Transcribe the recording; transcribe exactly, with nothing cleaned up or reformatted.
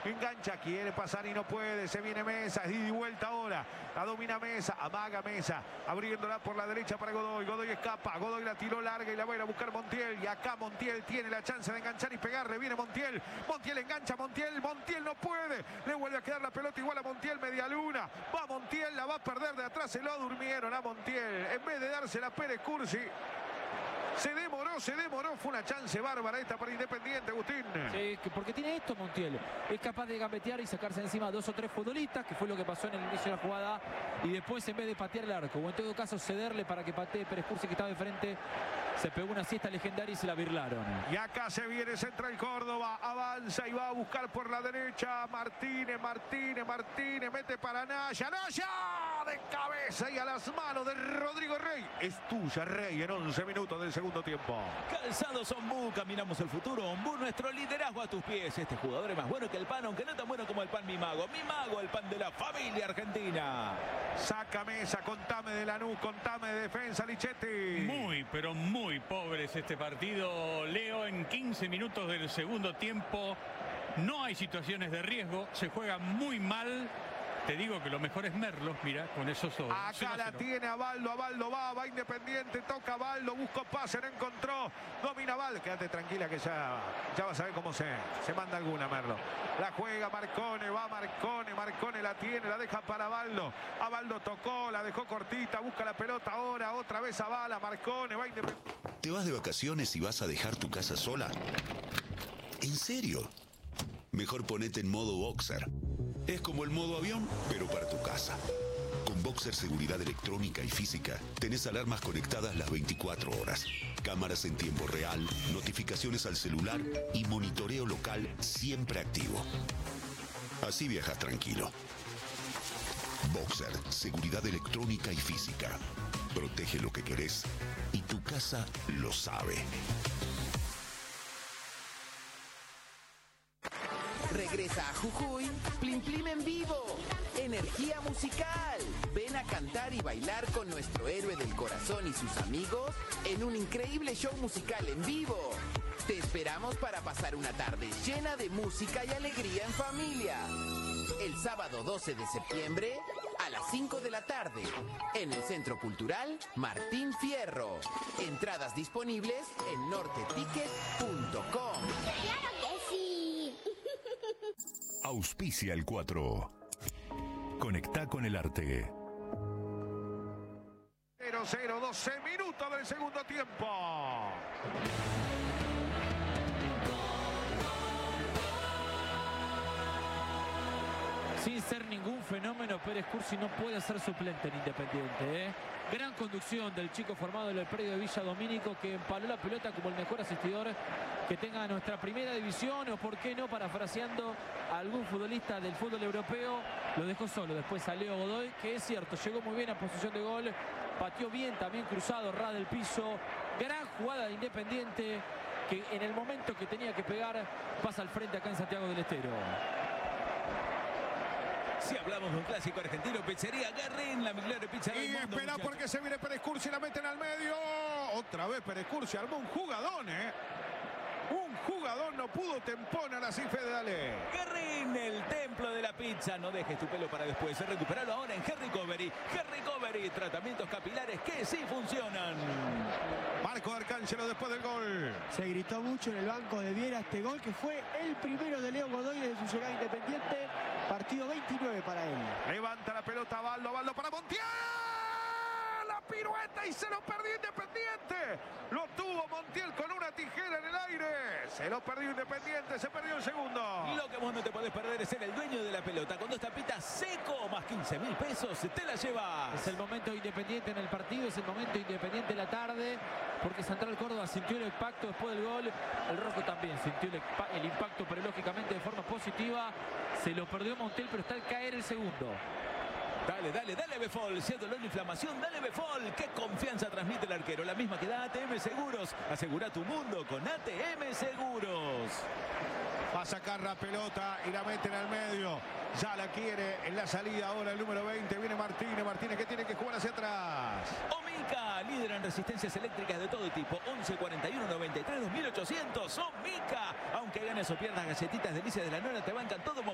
engancha, quiere pasar y no puede, se viene Mesa, es ida y vuelta ahora, la domina Mesa, amaga Mesa, abriéndola por la derecha para Godoy, Godoy escapa, Godoy la tiró larga y la va a ir a buscar Montiel, y acá Montiel tiene la chance de enganchar y pegarle, viene Montiel, Montiel engancha, Montiel, Montiel no puede, le vuelve a quedar la pelota igual a Montiel, media luna, va Montiel, la va a perder de atrás, se lo durmieron a Montiel, en vez de dársela a Pérez Cursi. Se demoró, se demoró, fue una chance bárbara esta para Independiente, Agustín. Sí, porque tiene esto Montiel, es capaz de gambetear y sacarse encima a dos o tres futbolistas, que fue lo que pasó en el inicio de la jugada, y después en vez de patear el arco, o en todo caso cederle para que patee Pérez Cursi, que estaba de frente, se pegó una siesta legendaria y se la birlaron. Y acá se viene Central Córdoba, avanza y va a buscar por la derecha, Martínez, Martínez, Martínez, mete para Naya, Naya, de cabeza y a las manos de Rodrigo Rey. Es tuya, Rey, en once minutos del segundo tiempo. Calzados Ombú, caminamos el futuro. Ombú, nuestro liderazgo a tus pies. Este jugador es más bueno que el pan, aunque no tan bueno como el pan Mi Mago. Mi Mago, el pan de la familia argentina. Saca Mesa, contame de Lanús, contame de defensa, Lichetti. Muy, pero muy pobre es este partido, Leo. En quince minutos del segundo tiempo no hay situaciones de riesgo, se juega muy mal. Te digo que lo mejor es Merlos, mira, con esos ojos. Acá la tiene Abaldo, Abaldo va, va Independiente, toca Abaldo, buscó pase, no encontró, domina Abaldo. Quédate tranquila que ya, ya vas a ver cómo se, se manda alguna, Merlo. La juega Marcone, va Marcone, Marcone la tiene, la deja para Abaldo. Abaldo tocó, la dejó cortita, busca la pelota ahora, otra vez Abala, Marcone, va Independiente. ¿Te vas de vacaciones y vas a dejar tu casa sola? ¿En serio? Mejor ponete en modo Boxer. Es como el modo avión, pero para tu casa. Con Boxer Seguridad Electrónica y Física, tenés alarmas conectadas las veinticuatro horas, cámaras en tiempo real, notificaciones al celular y monitoreo local siempre activo. Así viajas tranquilo. Boxer Seguridad Electrónica y Física. Protege lo que querés y tu casa lo sabe. Regresa a Jujuy, Plim Plim en vivo, energía musical. Ven a cantar y bailar con nuestro héroe del corazón y sus amigos en un increíble show musical en vivo. Te esperamos para pasar una tarde llena de música y alegría en familia. El sábado doce de septiembre a las cinco de la tarde en el Centro Cultural Martín Fierro. Entradas disponibles en norte ticket punto com. Auspicia el cuatro. Conecta con el arte. cero cero, doce minutos del segundo tiempo. Sin ser ningún fenómeno, Pérez Cursi no puede ser suplente en Independiente, ¿eh? Gran conducción del chico formado en el predio de Villa Domínico, que empaló la pelota como el mejor asistidor que tenga nuestra primera división, o por qué no, parafraseando a algún futbolista del fútbol europeo, lo dejó solo después a Leo Godoy, que es cierto, llegó muy bien a posición de gol, pateó bien, también cruzado, ras del piso, gran jugada de Independiente, que en el momento que tenía que pegar, pasa al frente acá en Santiago del Estero. Si hablamos de un clásico argentino, Pizzería Guerrín, la mejor pizza del Y mundo. espera muchachos. porque se viene Pérez Cursi, la meten al medio. Otra vez Pérez Cursi armó un jugadón, ¿eh? Un jugadón, no pudo temponar así, Fede, dale. Guerrín, el templo de la pizza. No dejes tu pelo para después. Recuperalo ahora en Hair Recovery. Hair Recovery, tratamientos capilares que sí funcionan. Marco Arcángelo después del gol. Se gritó mucho en el banco de Viera este gol, que fue el primero de Leo Godoy desde su llegada a Independiente. Partido veintinueve para él. Levanta la pelota Abaldo, Abaldo para Montiel. La pirueta y se lo perdió Independiente. Lo tuvo Montiel con una tijera en el aire. Se lo perdió Independiente, se perdió el segundo. Lo que vos no te podés perder es ser el dueño de la pelota. Con dos tapitas seco, más quince mil pesos, te la llevas. Es el momento Independiente en el partido, es el momento Independiente en la tarde, porque Central Córdoba sintió el impacto después del gol. El Rojo también sintió el, el impacto, pero lógicamente de forma positiva. Se lo perdió Montiel, pero está al caer el segundo. Dale, dale, dale Befol, si es dolor de inflamación, dale Befol. Qué confianza transmite el arquero, la misma que da A T M Seguros. Asegura tu mundo con A T M Seguros. Va a sacar la pelota y la meten al medio. Ya la quiere en la salida ahora el número veinte. Viene Martínez, Martínez que tiene que jugar hacia atrás. Omica, líder en resistencias eléctricas de todo tipo. once cuarenta y uno noventa y tres dos mil ochocientos. Omica, aunque ganes o pierdas galletitas delicias de la nora, te bancan todo.